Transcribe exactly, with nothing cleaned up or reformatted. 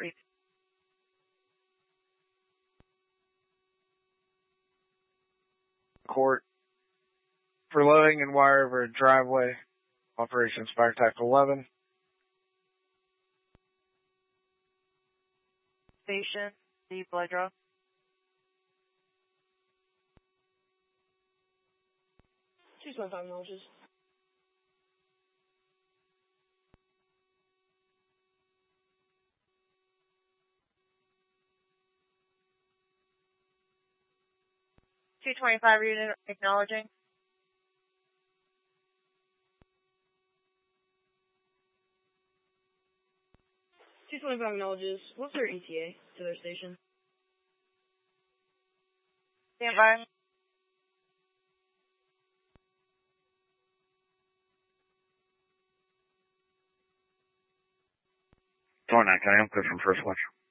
Creek. Court for loading and wire over a driveway. Operation Fire Tackle eleven. Station, the blood draw. two twenty-five acknowledges. two twenty-five unit acknowledging. two twenty-five acknowledges. What's their E T A to their station? Stand by. twenty-nine County, I'm clear from First Watch.